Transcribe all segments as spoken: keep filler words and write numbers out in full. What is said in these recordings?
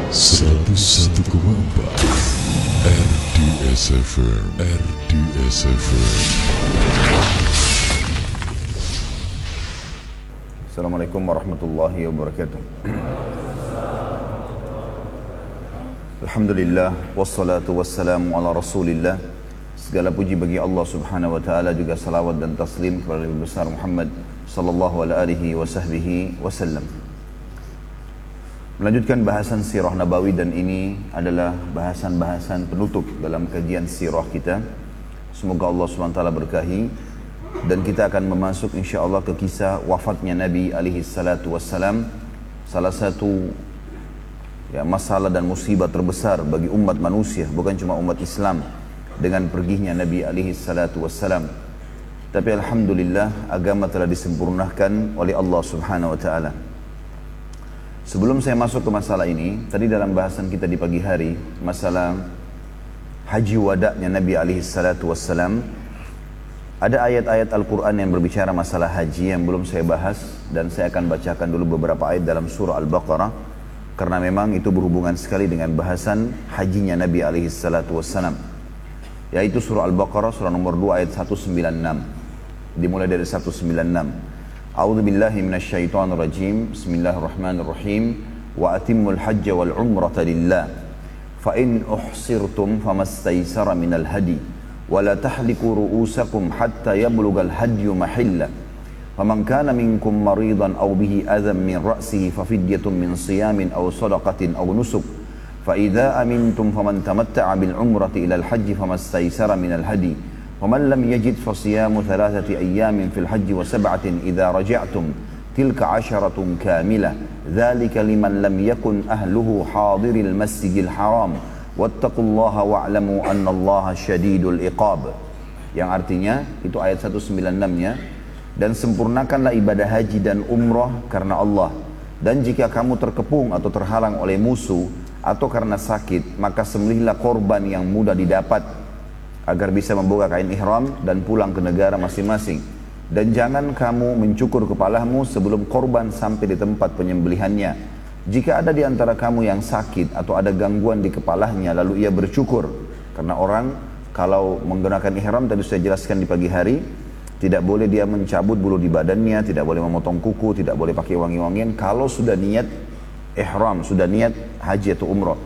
seratus satu koma empat R D S F M R D S F M. Assalamualaikum warahmatullahi wabarakatuh. Alhamdulillah wassalatu wassalamu ala Rasulillah. Segala puji bagi Allah Subhanahu wa taala, juga salawat dan taslim kepada Nabi besar Muhammad sallallahu alaihi wasallam. Melanjutkan bahasan sirah nabawi, dan ini adalah bahasan-bahasan penutup dalam kajian sirah kita. Semoga Allah subhanahu wa taala berkahi, dan kita akan memasuk insyaAllah ke kisah wafatnya Nabi alaihi salatu wassalam. Salah satu ya, masalah dan musibah terbesar bagi umat manusia, bukan cuma umat Islam, dengan perginya Nabi alaihi salatu wassalam. Tapi alhamdulillah agama telah disempurnakan oleh Allah subhanahu wa ta'ala. Sebelum saya masuk ke masalah ini, tadi dalam bahasan kita di pagi hari, masalah haji wada'nya Nabi alaihi salatu wassalam, ada ayat-ayat Al-Quran yang berbicara masalah haji yang belum saya bahas, dan saya akan bacakan dulu beberapa ayat dalam surah Al-Baqarah, karena memang itu berhubungan sekali dengan bahasan hajinya Nabi alaihi salatu wassalam, yaitu surah Al-Baqarah surah nomor dua ayat seratus sembilan puluh enam, dimulai dari seratus sembilan puluh enam. A'udzu billahi minasyaitonir rajim. Bismillahirrahmanirrahim. Wa atimmul hajja wal umrata lillah. Fa in uhsirtum famastaysara minal hadi wa la tahliku ru'usakum hatta yablughal hadyu mahilla. Faman kana minkum maridan aw bihi adhan min ra'sihi fa fidyatun min siyamin aw sadaqatin aw nusuk. Fa idza amintum faman tamatta'a bil umrati ila al hajji famastaysara minal hadi. وَمَنْ لَمْ يَجِدْ فَصِيَامُ ثَلَاثَةِ أَيَّامٍ فِي الْحَجِّ وَسَبْعَةٍ إِذَا رَجَعْتُمْ تِلْكَ عَشَرَةٌ كَامِلَةٌ ذَلِكَ لِمَنْ لَمْ يَكُنْ أَهْلُهُ حَاضِرِ الْمَسْجِدِ الْحَرَامِ وَاتَّقُوا اللَّهَ وَاعْلَمُوا أَنَّ اللَّهَ شَدِيدُ الْعِقَابِ. Yang artinya, itu ayat seratus sembilan puluh enam nya, dan sempurnakanlah ibadah haji dan umrah karena Allah. Dan jika kamu terkepung atau terhalang oleh musuh atau karena sakit, maka sembelihlah korban yang mudah didapat agar bisa membuka kain ihram dan pulang ke negara masing-masing. Dan jangan kamu mencukur kepalamu sebelum korban sampai di tempat penyembelihannya. Jika ada di antara kamu yang sakit atau ada gangguan di kepalanya, lalu ia bercukur. Karena orang kalau menggunakan ihram, tadi saya jelaskan di pagi hari, tidak boleh dia mencabut bulu di badannya, tidak boleh memotong kuku, tidak boleh pakai wangi-wangian kalau sudah niat ihram, sudah niat haji atau umrah.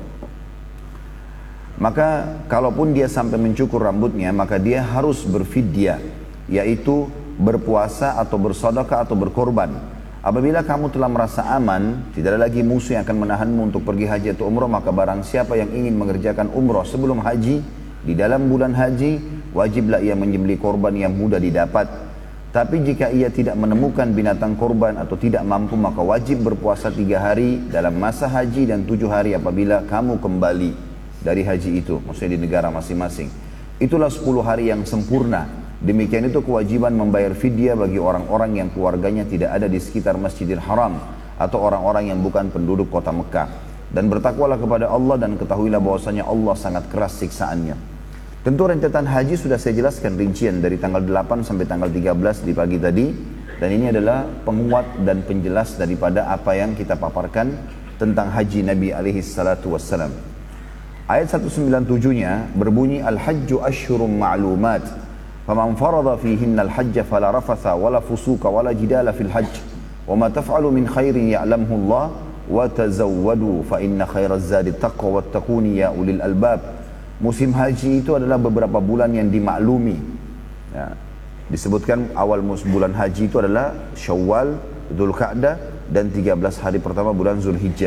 Maka kalaupun dia sampai mencukur rambutnya, maka dia harus berfidyah, yaitu berpuasa atau bersedekah atau berkorban. Apabila kamu telah merasa aman, tidak ada lagi musuh yang akan menahanmu untuk pergi haji atau umrah, maka barang siapa yang ingin mengerjakan umrah sebelum haji, di dalam bulan haji, wajiblah ia menyembelih korban yang mudah didapat. Tapi jika ia tidak menemukan binatang korban atau tidak mampu, maka wajib berpuasa tiga hari dalam masa haji dan tujuh hari apabila kamu kembali dari haji itu, maksudnya di negara masing-masing. Itulah sepuluh hari yang sempurna. Demikian itu kewajiban membayar fidyah bagi orang-orang yang keluarganya tidak ada di sekitar Masjidil Haram atau orang-orang yang bukan penduduk kota Mekah. Dan bertakwalah kepada Allah, dan ketahuilah bahwasanya Allah sangat keras siksaannya. Tentu rentetan haji sudah saya jelaskan rincian dari tanggal delapan sampai tanggal tiga belas di pagi tadi, dan ini adalah penguat dan penjelas daripada apa yang kita paparkan tentang haji Nabi alaihi salatu wassalam. Ayat seratus sembilan puluh tujuh nya berbunyi, Al-hajju ashhurum ma'lumat, faman farada fihinna al-hajja fala rafatha wala fusuka wala jidala fil hajj, wa ma taf'alu min khairin ya'lamhu Allah, wa tazawwadu fa inna khairaz zadi taqwa wattaquni ya ulil albab. Musim haji itu adalah beberapa bulan yang dimaklumi. Ya, disebutkan awal bulan haji itu adalah Syawal, Dzulqa'dah, dan tiga belas hari pertama bulan Zulhijjah.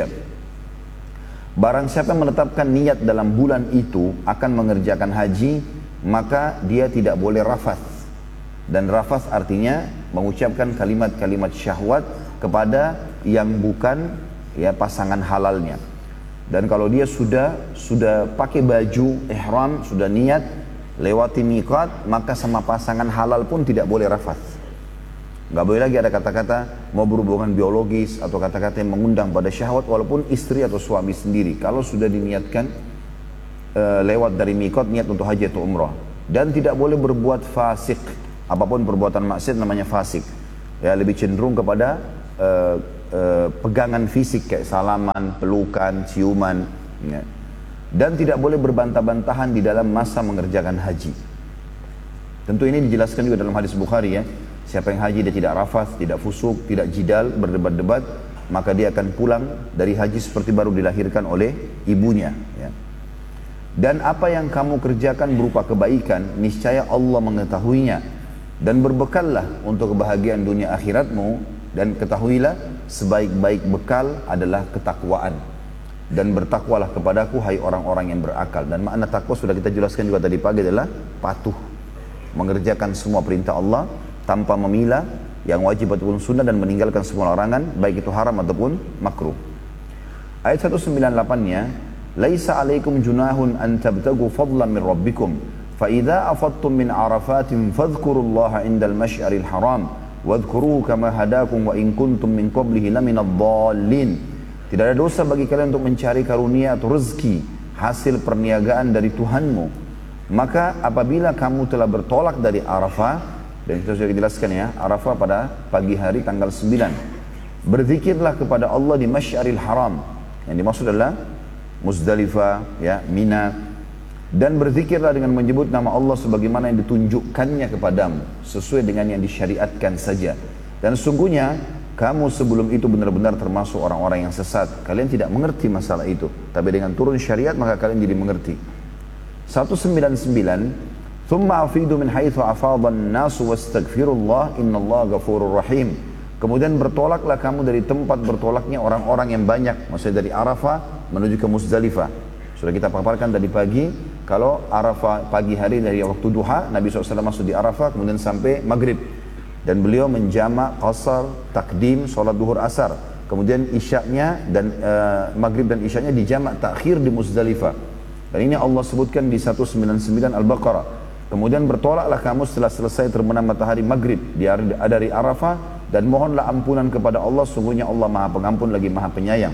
Barang siapa yang menetapkan niat dalam bulan itu akan mengerjakan haji, maka dia tidak boleh rafath. Dan rafath artinya mengucapkan kalimat-kalimat syahwat kepada yang bukan ya pasangan halalnya. Dan kalau dia sudah sudah pakai baju ihram, sudah niat lewati miqat, maka sama pasangan halal pun tidak boleh rafath. Gak boleh lagi ada kata-kata mau berhubungan biologis atau kata-kata yang mengundang pada syahwat, walaupun istri atau suami sendiri, kalau sudah diniatkan e, lewat dari mikot niat untuk haji atau umrah. Dan tidak boleh berbuat fasik, apapun perbuatan maksiat namanya fasik, ya lebih cenderung kepada e, uh, pegangan fisik kayak salaman, pelukan, ciuman, ya. Dan tidak boleh berbantah-bantahan di dalam masa mengerjakan haji. Tentu ini dijelaskan juga dalam hadis Bukhari ya. Siapa yang haji dia tidak rafath, tidak fusuk, tidak jidal, berdebat-debat, maka dia akan pulang dari haji seperti baru dilahirkan oleh ibunya. Ya. Dan apa yang kamu kerjakan berupa kebaikan, niscaya Allah mengetahuinya. Dan berbekallah untuk kebahagiaan dunia akhiratmu, dan ketahuilah sebaik-baik bekal adalah ketakwaan. Dan bertakwalah kepadaku hai orang-orang yang berakal. Dan makna takwa sudah kita jelaskan juga tadi pagi adalah patuh, mengerjakan semua perintah Allah tanpa memilah yang wajib ataupun sunnah, dan meninggalkan semua larangan baik itu haram ataupun makruh. Ayat seratus sembilan puluh delapan-nya, laisa alaikum junahun an tabtagu fadlan min rabbikum fa idza afattum min arafatin fadhkurullaha indal masy'aril haram wadhkuruhu kama hadakum wa in kuntum min qablihi laminadh dhallin. Tidak ada dosa bagi kalian untuk mencari karunia atau rezeki hasil perniagaan dari Tuhanmu. Maka apabila kamu telah bertolak dari Arafah, dan kita sudah dijelaskan ya, Arafah pada pagi hari tanggal sembilan, berzikirlah kepada Allah di Masy'aril Haram. Yang dimaksud adalah Muzdalifah, ya, Mina. Dan berzikirlah dengan menyebut nama Allah sebagaimana yang ditunjukkannya kepadamu, sesuai dengan yang disyariatkan saja. Dan sungguhnya kamu sebelum itu benar-benar termasuk orang-orang yang sesat. Kalian tidak mengerti masalah itu, tapi dengan turun syariat maka kalian jadi mengerti. seratus sembilan puluh sembilan, thumma afidu min haitsu afadhan nasu wastaghfirullah innallaha ghafurur rahim. Kemudian bertolaklah kamu dari tempat bertolaknya orang-orang yang banyak, maksudnya dari Arafah menuju ke Muzdalifah. Sudah kita paparkan tadi pagi, kalau Arafah pagi hari dari waktu duha, Nabi shallallahu alaihi wasallam masuk di Arafah kemudian sampai maghrib. Dan beliau menjamak qasar, takdim, sholat duhur asar. Kemudian isyaknya dan uh, maghrib dan isyaknya dijamak takhir di Muzdalifah. Dan ini Allah sebutkan di seratus sembilan puluh sembilan Al-Baqarah. Kemudian bertolaklah kamu setelah selesai terbenam matahari maghrib dari Arafah, dan mohonlah ampunan kepada Allah, sungguhnya Allah maha pengampun lagi maha penyayang.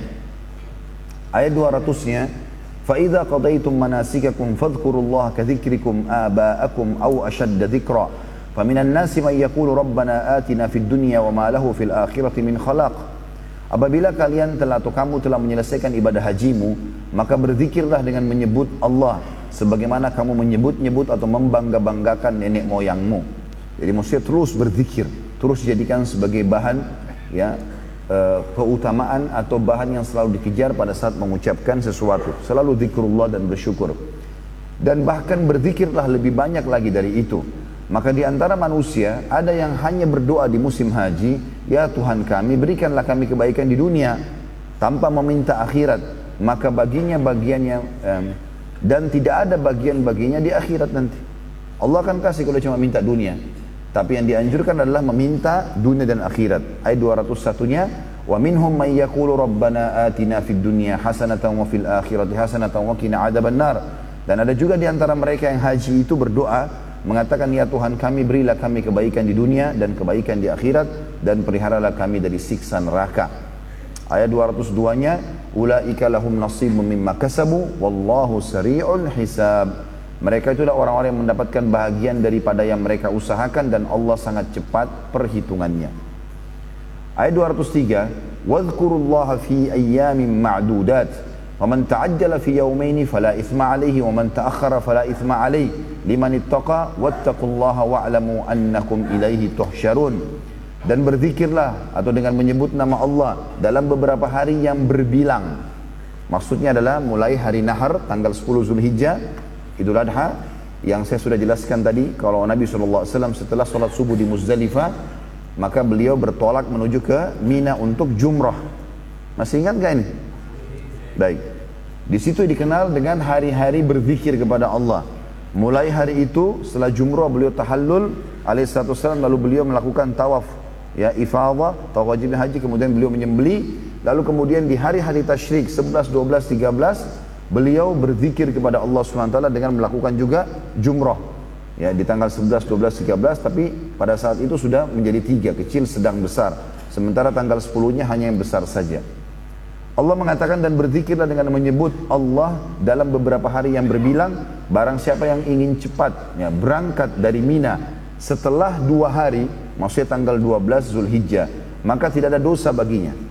Ayat dua ratus-nya, فَإِذَا قَضَيْتُمْ مَنَاسِكَكُمْ فَاذْكُرُوا اللَّهَ كَذِكْرِكُمْ آبَاءَكُمْ أَوْ أَشَدَّ ذِكْرًا فَمِنَ النَّاسِ مَنْ يَقُولُ رَبَّنَا آتِنَا فِي الدُّنْيَا وَمَا لَهُ فِي الْآخِرَةِ مِنْ خَلَاقٍ. Apabila kalian telah atau kamu telah menyelesaikan ibadah hajimu, maka berzikirlah dengan menyebut Allah sebagaimana kamu menyebut-nyebut atau membangga-banggakan nenek moyangmu. Jadi maksudnya terus berzikir, terus jadikan sebagai bahan ya e, keutamaan atau bahan yang selalu dikejar pada saat mengucapkan sesuatu. Selalu zikrullah dan bersyukur. Dan bahkan berzikirlah lebih banyak lagi dari itu. Maka di antara manusia ada yang hanya berdoa di musim haji, ya Tuhan kami berikanlah kami kebaikan di dunia tanpa meminta akhirat, maka baginya bagiannya um, dan tidak ada bagian baginya di akhirat nanti. Allah akan kasih kalau cuma minta dunia, tapi yang dianjurkan adalah meminta dunia dan akhirat. Ayat dua ratus satu-nya, wa minhum may yaqulu rabbana atina fid dunya hasanatan wa fil akhirati hasanatan wa qina adzabannar. Dan ada juga di antara mereka yang haji itu berdoa mengatakan, ya Tuhan kami berilah kami kebaikan di dunia dan kebaikan di akhirat, dan peliharalah kami dari siksa neraka. Ayat dua ratus dua-nya, ulaika lahum nasibun mimma kasabu wallahu sari'ul hisab. Mereka itulah orang-orang yang mendapatkan bahagian daripada yang mereka usahakan, dan Allah sangat cepat perhitungannya. Ayat dua ratus tiga, wadhkurullaha fi ayyamin ma'dudat وَمَنْ تَعَجَّلَ فِي يَوْمَيْنِ فَلَا إِثْمَ عَلَيْهِ وَمَنْ تَأَخَّرَ فَلَا إِثْمَ عَلَيْهِ لِمَنِ اتَّقَى وَاتَّقُوا اللَّهَ وَاعْلَمُوا أَنَّكُمْ إِلَيْهِ تُحْشَرُونَ. Dan berzikirlah atau dengan menyebut nama Allah dalam beberapa hari yang berbilang. Maksudnya adalah mulai hari Nahar tanggal sepuluh Zulhijjah, Idul Adha, yang saya sudah jelaskan tadi. Kalau Nabi shallallahu alaihi wasallam setelah sholat subuh di Muzdalifah, maka beliau bertolak menuju ke Mina untuk jumrah. Masih ingat gak ini? Baik. Di situ dikenal dengan hari-hari berzikir kepada Allah. Mulai hari itu setelah jumrah beliau tahallul alaihi salatu wassalam, lalu beliau melakukan tawaf ya ifadah, tawaf wajib haji, kemudian beliau menyembelih, lalu kemudian di hari-hari tasyrik sebelas, dua belas, tiga belas beliau berzikir kepada Allah subhanahu wa taala dengan melakukan juga jumrah. Ya di tanggal sebelas, dua belas, tiga belas, tapi pada saat itu sudah menjadi tiga, kecil, sedang, besar. Sementara tanggal sepuluh-nya hanya yang besar saja. Allah mengatakan, dan berzikirlah dengan menyebut Allah dalam beberapa hari yang berbilang. Barang siapa yang ingin cepat ya, berangkat dari Mina setelah dua hari, maksudnya tanggal dua belas Zulhijjah, maka tidak ada dosa baginya.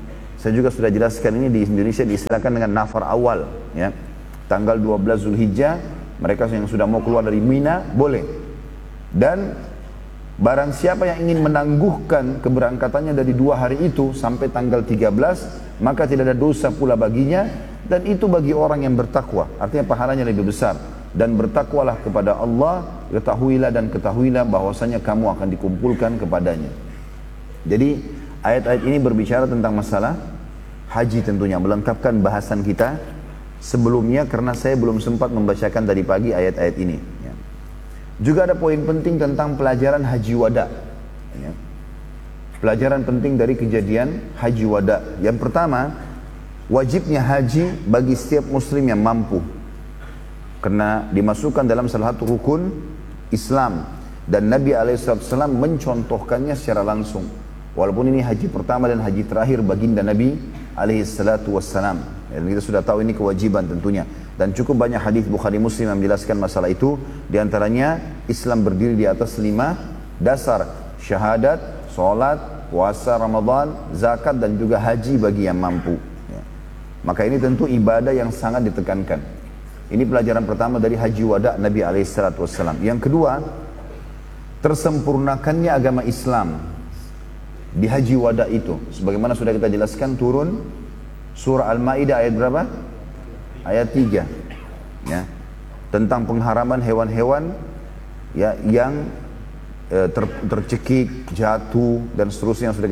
Saya juga sudah jelaskan ini di Indonesia diistilahkan dengan nafar awal, ya. Tanggal dua belas Zulhijjah, mereka yang sudah mau keluar dari Mina boleh. Dan barang siapa yang ingin menangguhkan keberangkatannya dari dua hari itu sampai tanggal tiga belas, maka tidak ada dosa pula baginya, dan itu bagi orang yang bertakwa. Artinya pahalanya lebih besar. Dan bertakwalah kepada Allah, ketahuilah dan ketahuilah bahwasanya kamu akan dikumpulkan kepadanya. Jadi ayat-ayat ini berbicara tentang masalah haji tentunya, melengkapkan bahasan kita sebelumnya karena saya belum sempat membacakan tadi pagi ayat-ayat ini. Ya. Juga ada poin penting tentang pelajaran haji wada. Ya. Pelajaran penting dari kejadian haji wada. Yang pertama, wajibnya haji bagi setiap muslim yang mampu. Karena dimasukkan dalam salah satu rukun Islam. Dan Nabi alaihi wasallam mencontohkannya secara langsung. Walaupun ini haji pertama dan haji terakhir baginda Nabi alaihi salatu wassalam. Dan kita sudah tahu ini kewajiban tentunya. Dan cukup banyak hadis Bukhari Muslim yang menjelaskan masalah itu. Di antaranya Islam berdiri di atas lima dasar. Syahadat, salat, puasa Ramadan, zakat dan juga haji bagi yang mampu. Ya. Maka ini tentu ibadah yang sangat ditekankan. Ini pelajaran pertama dari haji wada Nabi alaihi salatu wassalam. Yang kedua, tersempurnakannya agama Islam di haji wada itu, sebagaimana sudah kita jelaskan, turun surah Al-Maidah ayat berapa? Ayat tiga, ya, tentang pengharaman hewan-hewan ya yang e, ter, tercekik, jatuh dan seterusnya yang sudah kita